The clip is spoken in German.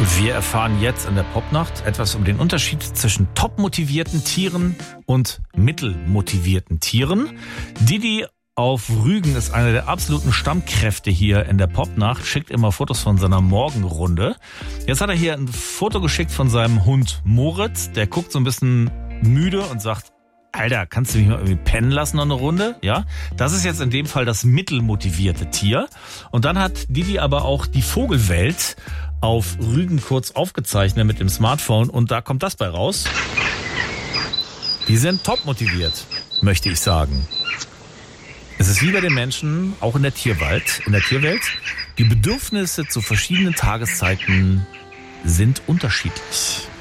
Wir erfahren jetzt in der Popnacht etwas über den Unterschied zwischen top-motivierten Tieren und mittelmotivierten Tieren. Didi auf Rügen ist einer der absoluten Stammkräfte hier in der Popnacht, schickt immer Fotos von seiner Morgenrunde. Jetzt hat er hier ein Foto geschickt von seinem Hund Moritz. Der guckt so ein bisschen müde und sagt: Alter, kannst du mich mal irgendwie pennen lassen noch eine Runde? Ja, das ist jetzt in dem Fall das mittelmotivierte Tier. Und dann hat Didi aber auch die Vogelwelt auf Rügen kurz aufgezeichnet mit dem Smartphone und da kommt das bei raus. Die sind top motiviert, möchte ich sagen. Es ist wie bei den Menschen, auch in der Tierwelt. Die Bedürfnisse zu verschiedenen Tageszeiten sind unterschiedlich.